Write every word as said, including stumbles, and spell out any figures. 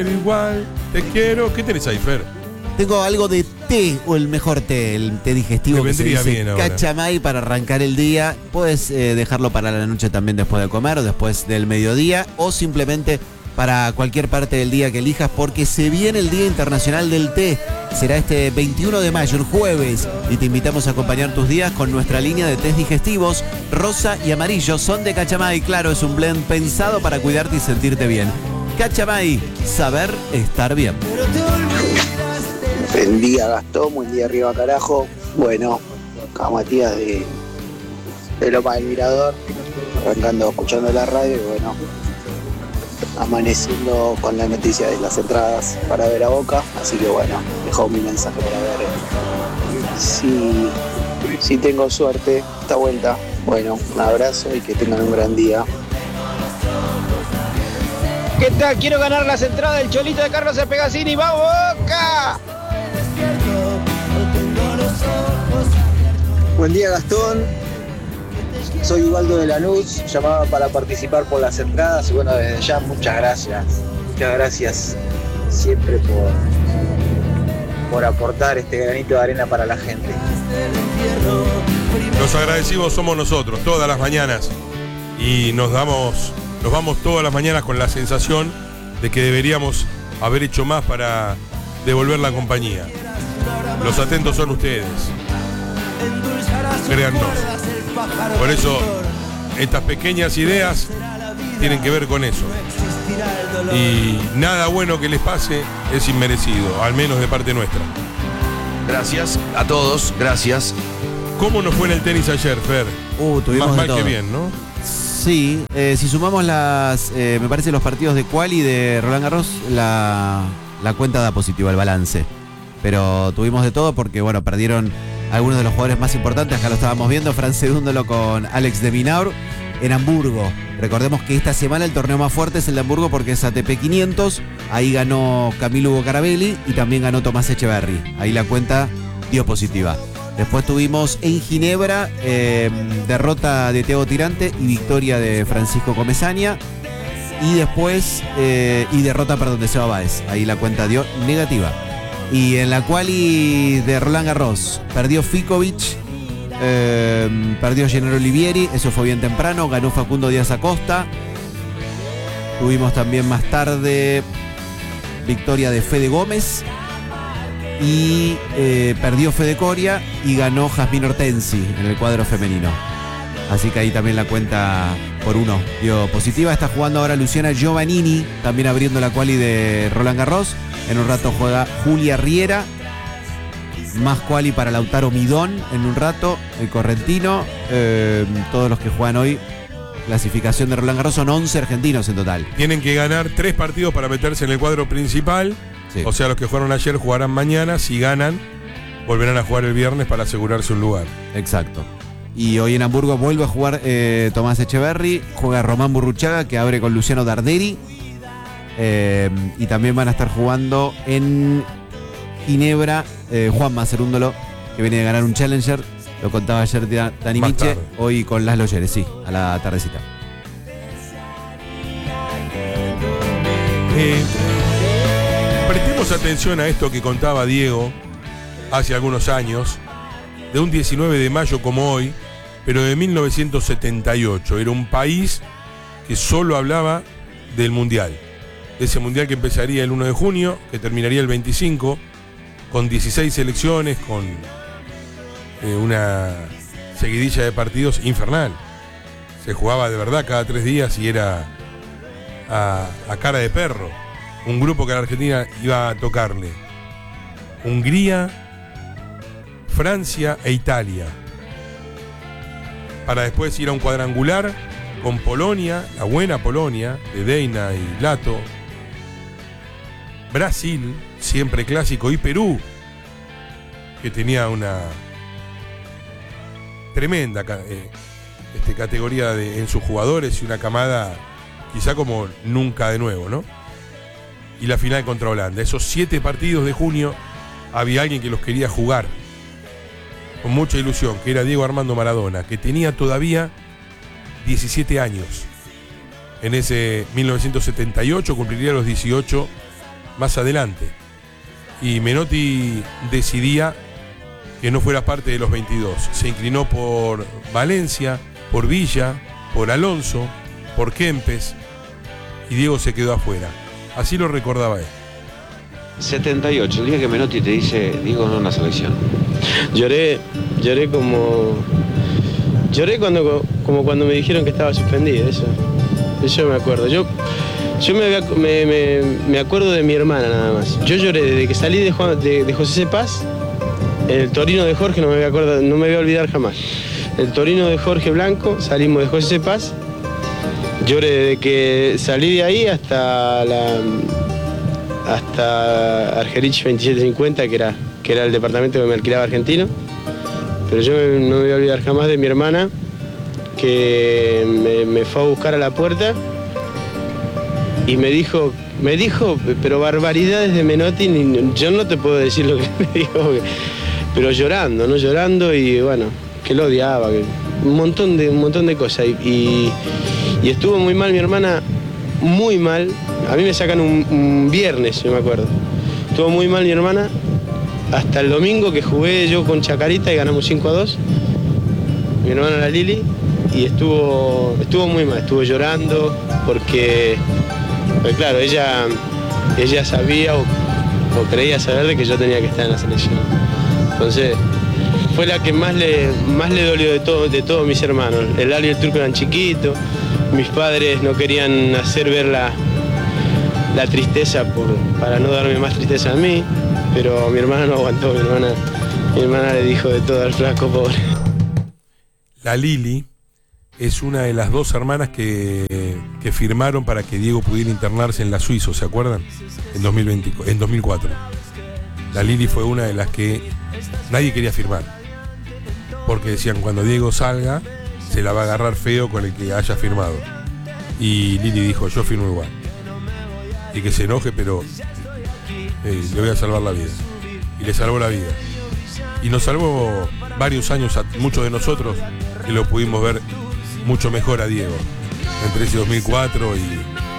quiero igual, te quiero. ¿Qué tenés ahí, Fer? Tengo algo de té, o el mejor té, el té digestivo que se dice Cachamay para arrancar el día. Puedes eh, dejarlo para la noche también después de comer o después del mediodía, o simplemente para cualquier parte del día que elijas, porque se viene el Día Internacional del Té. Será este veintiuno de mayo, el jueves, y te invitamos a acompañar tus días con nuestra línea de tés digestivos, rosa y amarillo. Son de Cachamay, claro, es un blend pensado para cuidarte y sentirte bien. Cachamay, saber estar bien. Buen día, Gastón, buen día arriba, carajo. Bueno, acá Matías de, de Loma del Mirador, arrancando, escuchando la radio, y bueno, amaneciendo con la noticia de las entradas para ver a Boca, así que bueno, dejo mi mensaje para ver si, si tengo suerte esta vuelta. Bueno, un abrazo y que tengan un gran día. ¿Qué tal? Quiero ganar las entradas del Cholito de Carlos Espegacini. ¡Vamos, Boca! Buen día, Gastón. Soy Ubaldo de Lanús, llamaba para participar por las entradas y bueno, desde ya muchas gracias. Muchas gracias siempre por, por aportar este granito de arena para la gente. Los agradecidos somos nosotros, todas las mañanas. Y nos damos, nos vamos todas las mañanas con la sensación de que deberíamos haber hecho más para devolver la compañía. Los atentos son ustedes. Créannos. Por eso, estas pequeñas ideas tienen que ver con eso. Y nada bueno que les pase es inmerecido, al menos de parte nuestra. Gracias a todos, gracias. ¿Cómo nos fue en el tenis ayer, Fer? Uh, tuvimos Más de mal todo. que bien, ¿no? Sí, eh, si sumamos las, eh, me parece los partidos de Quali de Roland Garros, la, la cuenta da positiva, el balance. Pero tuvimos de todo porque, bueno, perdieron algunos de los jugadores más importantes. Acá lo estábamos viendo, Fran Sedúndolo con Alex de Minaur en Hamburgo. Recordemos que esta semana el torneo más fuerte es el de Hamburgo porque es A T P quinientos. Ahí ganó Camilo Hugo Carabelli y también ganó Tomás Echeverry. Ahí la cuenta dio positiva. Después tuvimos en Ginebra eh, derrota de Thiago Tirante y victoria de Francisco Comesaña. Y después, eh, y derrota, perdón, de Seba Báez. Ahí la cuenta dio negativa. Y en la quali de Roland Garros perdió Fickovic, eh, perdió Gennaro Olivieri, eso fue bien temprano, ganó Facundo Díaz Acosta. Tuvimos también más tarde victoria de Fede Gómez y eh, perdió Fede Coria y ganó Jazmín Hortensi en el cuadro femenino. Así que ahí también la cuenta por uno dio positiva. Está jugando ahora Luciana Giovannini, también abriendo la quali de Roland Garros. En un rato juega Julia Riera. Más quali para Lautaro Midón en un rato, el correntino. Eh, todos los que juegan hoy, clasificación de Roland Garros, son once argentinos en total. Tienen que ganar tres partidos para meterse en el cuadro principal. Sí. O sea, los que jugaron ayer jugarán mañana. Si ganan, volverán a jugar el viernes para asegurarse un lugar. Exacto. Y hoy en Hamburgo vuelve a jugar eh, Tomás Echeverry. Juega Román Burruchaga, que abre con Luciano Darderi. Eh, y también van a estar jugando en Ginebra eh, Juan Macerúndolo, que viene de ganar un Challenger. Lo contaba ayer Dani Miche. Hoy con Laszlo Yeres, sí, a la tardecita. Eh, prestemos atención a esto que contaba Diego hace algunos años, de un diecinueve de mayo como hoy, pero de mil novecientos setenta y ocho. Era un país que solo hablaba del Mundial. Ese Mundial que empezaría el uno de junio, que terminaría el veinticinco, con dieciséis selecciones, con eh, una seguidilla de partidos infernal. Se jugaba de verdad cada tres días y era a, a cara de perro. Un grupo que a la Argentina iba a tocarle Hungría, Francia e Italia, para después ir a un cuadrangular con Polonia, la buena Polonia, de Deina y Lato, Brasil, siempre clásico, y Perú, que tenía una tremenda eh, este, categoría de, en sus jugadores y una camada quizá como nunca de nuevo, ¿no? Y la final contra Holanda. Esos siete partidos de junio había alguien que los quería jugar con mucha ilusión, que era Diego Armando Maradona, que tenía todavía diecisiete años. En ese mil novecientos setenta y ocho cumpliría los dieciocho más adelante. Y Menotti decidía que no fuera parte de los veintidós. Se inclinó por Valencia, por Villa, por Alonso, por Kempes, y Diego se quedó afuera. Así lo recordaba él. setenta y ocho, el día que Menotti te dice, Diego no en la selección. Lloré, lloré como... Lloré cuando, como cuando me dijeron que estaba suspendido, eso. Eso me acuerdo. Yo, yo me, había- me, me, me acuerdo de mi hermana nada más. Yo lloré desde que salí de, Juan- de, de José Cepaz, el Torino de Jorge, no me voy a acordar, no me voy a olvidar jamás. El Torino de Jorge Blanco, salimos de José Cepaz. Lloré desde que salí de ahí hasta la hasta Argerich veintisiete cincuenta, que era, que era el departamento que me alquilaba Argentino. Pero yo me- no me voy a olvidar jamás de mi hermana, que me, me fue a buscar a la puerta y me dijo, me dijo, pero barbaridades de Menotti, ni- yo no te puedo decir lo que me dijo, porque- pero llorando, ¿no? Llorando y bueno, que lo odiaba, que- un montón de, un montón de cosas. Y, y- y estuvo muy mal mi hermana, muy mal. A mí me sacan un, un viernes, yo me acuerdo. Estuvo muy mal mi hermana hasta el domingo que jugué yo con Chacarita y ganamos cinco a dos. Mi hermana la Lili, y estuvo, estuvo muy mal, estuvo llorando porque, pues claro, ella, ella sabía o, o creía saber de que yo tenía que estar en la selección. Entonces, fue la que más le, más le dolió de, todo, de todos mis hermanos. El Lalo y el Turco eran chiquitos, mis padres no querían hacer ver la, la tristeza por, para no darme más tristeza a mí, pero mi hermana no aguantó, mi hermana, mi hermana le dijo de todo al flaco pobre. La Lili es una de las dos hermanas que, que firmaron para que Diego pudiera internarse en la Suizo, ¿se acuerdan? En, dos mil veinte, en dos mil cuatro. La Lili fue una de las que nadie quería firmar. Porque decían, cuando Diego salga, se la va a agarrar feo con el que haya firmado. Y Lili dijo, yo firmo igual. Y que se enoje, pero eh, le voy a salvar la vida. Y le salvó la vida. Y nos salvó varios años a muchos de nosotros, que lo pudimos ver mucho mejor a Diego entre ese dos mil cuatro y